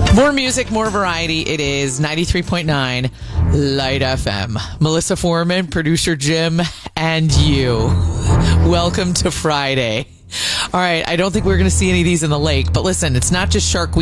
More music, more variety. It is 93.9 Light FM. Melissa Foreman, producer Jim, and you. Welcome to Friday. All right, I don't think we're going to see any of these in the lake, but listen, it's not just Shark Week.